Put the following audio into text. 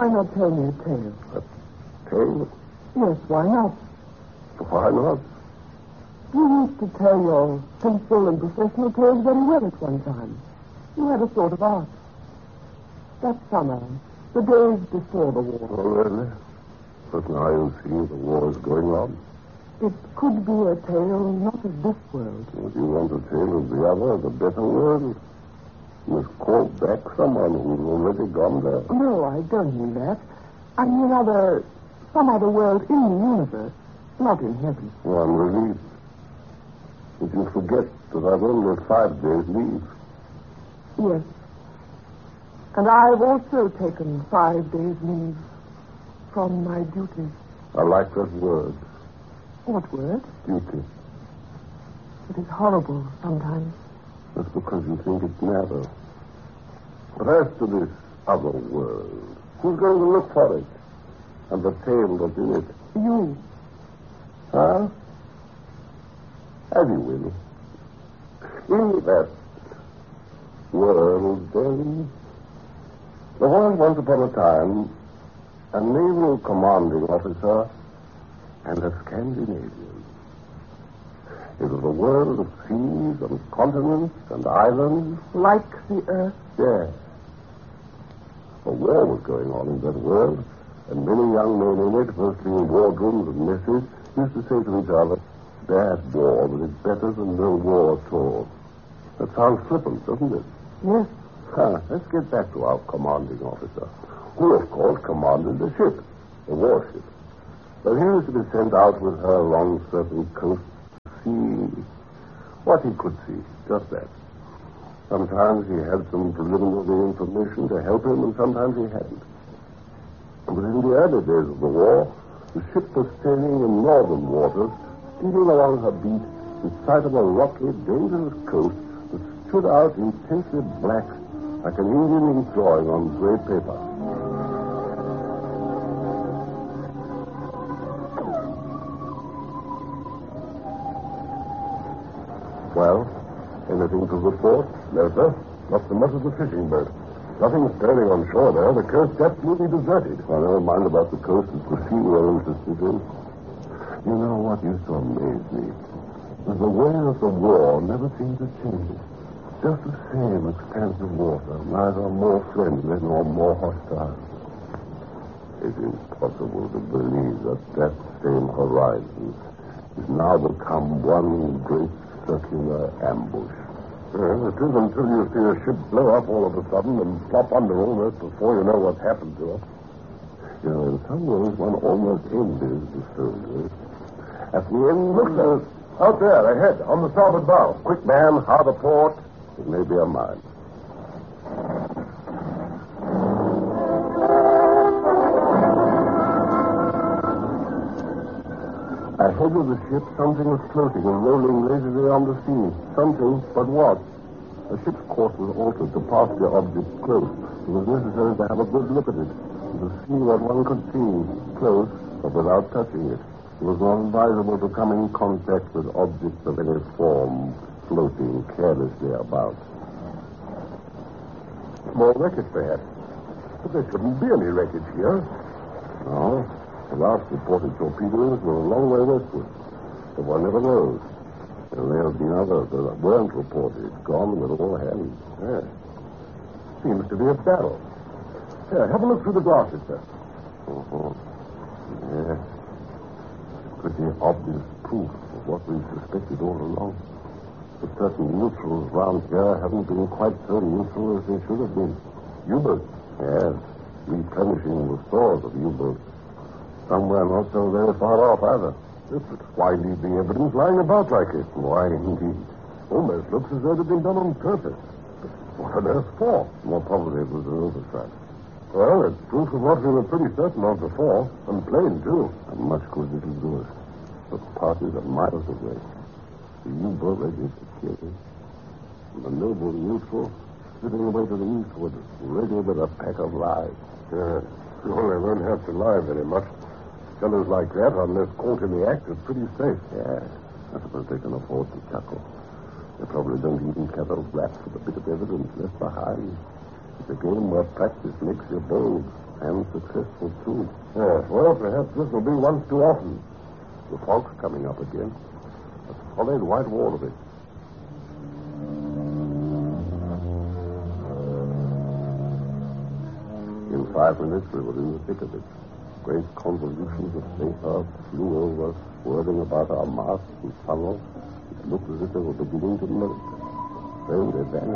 Why not tell me a tale? A tale? Yes, why not? Why not? You used to tell your pencil and professional tales very well at one time. You had a sort of art. That summer, the days before the war. Oh, really? But now you see the war is going on. It could be a tale not of this world. If you want a tale of the other, the better world, you must call back someone who's already gone there. No, I don't mean that. I mean some other world in the universe, not in heaven. Oh, I'm relieved. But you forget that I've only 5 days leave. Yes. And I've also taken 5 days leave from my duty. I like that word. What word? Duty. It is horrible sometimes. That's because you think it matters. But as to this other world, who's going to look for it? And the tale that's in it? You. Huh? Have you, Willie? In that world, then, there was once upon a time a naval commanding officer and a Scandinavian. It was a world of seas and continents and islands. Like the earth? Yes. A war was going on in that world, and many young men in it, mostly in wardrooms and messes, used to say to each other, "Bad war, but it's better than no war at all." That sounds flippant, doesn't it? Yes. Let's get back to our commanding officer, who, of course, commanded the ship, the warship. But he was to be sent out with her along certain coasts to see what he could see, just that. Sometimes he had some preliminary information to help him, and sometimes he hadn't. But in the early days of the war, the ship was sailing in northern waters, steaming along her beat in sight of a rocky, dangerous coast that stood out intensely black like an Indian ink drawing on gray paper. Well, anything to report? No, sir. Not so much as a fishing boat. Nothing stirring on shore there. The coast absolutely deserted. Well, never mind about the coast. It's the sea we're interested in. You know what used to amaze me? Was the way of the war never seemed to change. Just the same expanse of water, neither more friendly nor more hostile. It is possible to believe that same horizon is now become one great circular ambush. Well, it is until you see a ship blow up all of a sudden and flop under almost before you know what's happened to her. You know, in some ways, one almost envies the soldiers. At the end... Look, sir. Out there, ahead, on the starboard bow. Quick, man. Hard a port. It may be a mine. Ahead of the ship, something was floating and rolling lazily on the sea. Something, but what? The ship's course was altered to pass the object close. It was necessary to have a good look at it, and to see what one could see, close, but without touching it. It was not advisable to come in contact with objects of any form floating carelessly about. Small wreckage, perhaps. But there shouldn't be any wreckage here. No. The last reported torpedoes were a long way westward. But one never knows. There may have been others that weren't reported, gone with all hands. Yes. Seems to be a battle. Here, have a look through the glasses, sir. Uh-huh. Yes. Pretty obvious proof of what we suspected all along. But certain neutrals round here haven't been quite so neutral as they should have been. U-boats? Yes. Replenishing the stores of U-boats. Somewhere not so very far off, either. Yes, but why leave the evidence lying about like it? Why, indeed. Almost looks as though it had been done on purpose. But what on earth for? More probably it was an oversight. Well, it's proof of what we were pretty certain of before. And plain, too. And much good it'll do us. The parties are miles away. The U-boat ready to kill him. And the noble neutral sitting away to the eastward, ready with a pack of lies. Yeah. Well, they won't have to lie very much. Fellows like that, unless caught in the act, are pretty safe. Yeah. I suppose they can afford to chuckle. They probably don't even care a rap for the bit of evidence left behind. It's a game where practice makes you bold. And successful, too. Yes, well, perhaps this will be once too often. The fog's coming up again. A solid white wall of it. In 5 minutes, we were in the thick of it. Great convolutions of vapor flew over, swirling about our masts and funnels. It looked as if they were beginning to melt. Then they vanished.